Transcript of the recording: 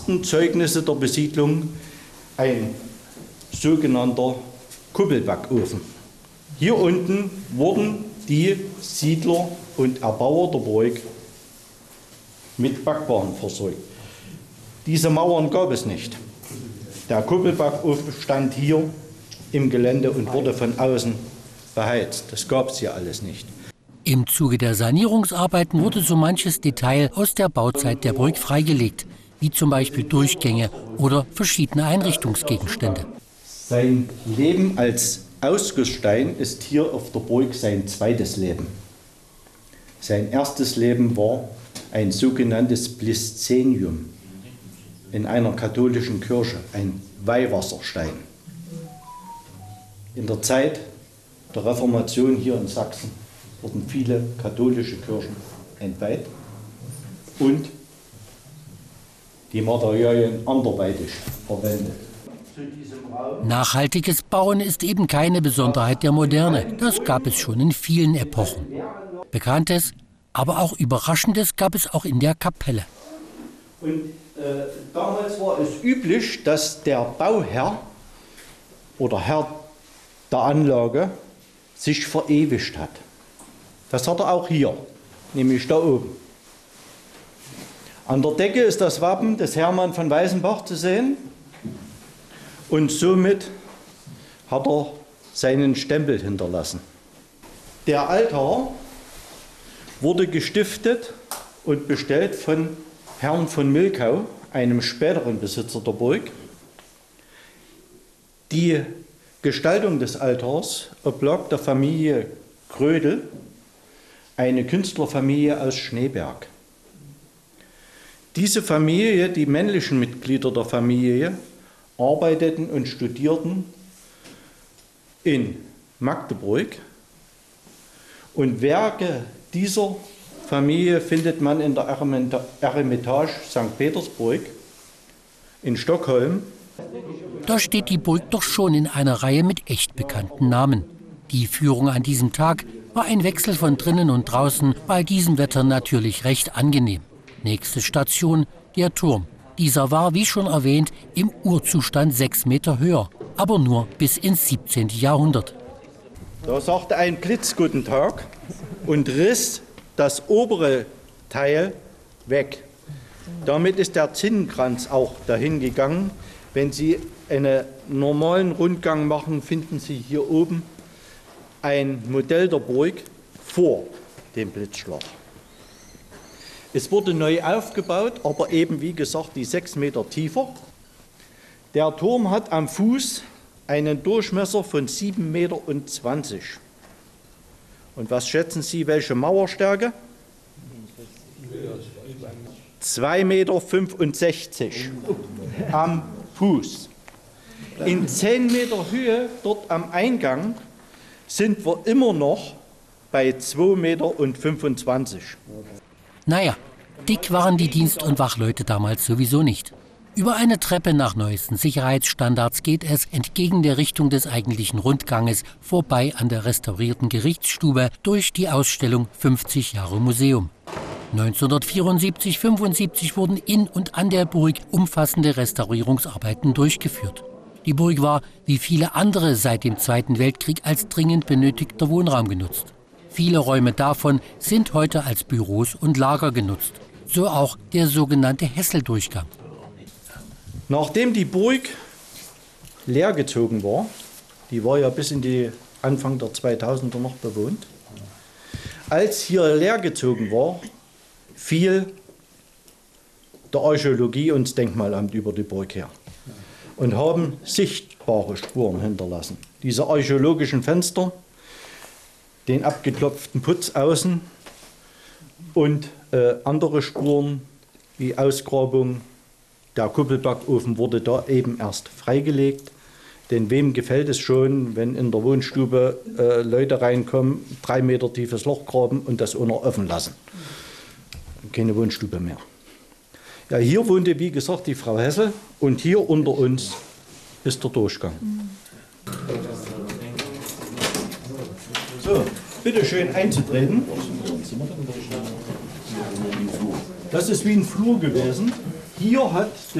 ersten Zeugnisse der Besiedlung ein sogenannter Kuppelbackofen. Hier unten wurden die Siedler und Erbauer der Burg mit Backwaren versorgt. Diese Mauern gab es nicht. Der Kuppelbackofen stand hier im Gelände und wurde von außen beheizt. Das gab es hier alles nicht. Im Zuge der Sanierungsarbeiten wurde so manches Detail aus der Bauzeit der Burg freigelegt, wie zum Beispiel Durchgänge oder verschiedene Einrichtungsgegenstände. Sein Leben als Ausgussstein ist hier auf der Burg sein zweites Leben. Sein erstes Leben war ein sogenanntes Bliszenium in einer katholischen Kirche, ein Weihwasserstein. In der Zeit der Reformation hier in Sachsen wurden viele katholische Kirchen entweiht und die Materialien anderweitig verwendet. Nachhaltiges Bauen ist eben keine Besonderheit der Moderne. Das gab es schon in vielen Epochen. Bekanntes, aber auch Überraschendes gab es auch in der Kapelle. Und damals war es üblich, dass der Bauherr oder Herr der Anlage sich verewigt hat. Das hat er auch hier, nämlich da oben. An der Decke ist das Wappen des Hermann von Weißenbach zu sehen. Und somit hat er seinen Stempel hinterlassen. Der Altar wurde gestiftet und bestellt von Herrn von Milkau, einem späteren Besitzer der Burg. Die Gestaltung des Altars oblag der Familie Grödel, eine Künstlerfamilie aus Schneeberg. Diese Familie, die männlichen Mitglieder der Familie, arbeiteten und studierten in Magdeburg. Und Werke dieser Familie findet man in der Eremitage St. Petersburg in Stockholm. Da steht die Burg doch schon in einer Reihe mit echt bekannten Namen. Die Führung an diesem Tag war ein Wechsel von drinnen und draußen, bei diesem Wetter natürlich recht angenehm. Nächste Station, der Turm. Dieser war, wie schon erwähnt, im Urzustand 6 Meter höher, aber nur bis ins 17. Jahrhundert. Da sagte ein Blitz Guten Tag und riss das obere Teil weg. Damit ist der Zinnenkranz auch dahin gegangen. Wenn Sie einen normalen Rundgang machen, finden Sie hier oben ein Modell der Burg vor dem Blitzschlag. Es wurde neu aufgebaut, aber eben wie gesagt die 6 Meter tiefer. Der Turm hat am Fuß einen Durchmesser von 7,20 Meter. Und was schätzen Sie, welche Mauerstärke? 2,65 Meter am Fuß. In 10 Meter Höhe dort am Eingang sind wir immer noch bei 2,25 Meter. Naja, dick waren die Dienst- und Wachleute damals sowieso nicht. Über eine Treppe nach neuesten Sicherheitsstandards geht es entgegen der Richtung des eigentlichen Rundganges vorbei an der restaurierten Gerichtsstube durch die Ausstellung 50 Jahre Museum. 1974/75 wurden in und an der Burg umfassende Restaurierungsarbeiten durchgeführt. Die Burg war, wie viele andere seit dem Zweiten Weltkrieg, als dringend benötigter Wohnraum genutzt. Viele Räume davon sind heute als Büros und Lager genutzt. So auch der sogenannte Hesseldurchgang. Nachdem die Burg leergezogen war, die war ja bis in die Anfang der 2000er noch bewohnt, als hier leergezogen war, fiel der Archäologie und das Denkmalamt über die Burg her und haben sichtbare Spuren hinterlassen. Diese archäologischen Fenster, den abgeklopften Putz außen und andere Spuren wie Ausgrabung. Der Kuppelbackofen wurde da eben erst freigelegt. Denn wem gefällt es schon, wenn in der Wohnstube Leute reinkommen, 3 Meter tiefes Loch graben und das ohne offen lassen? Keine Wohnstube mehr. Ja, hier wohnte, wie gesagt, die Frau Hessel und hier unter uns ist der Durchgang. So, bitte schön einzutreten. Das ist wie ein Flur gewesen. Hier hat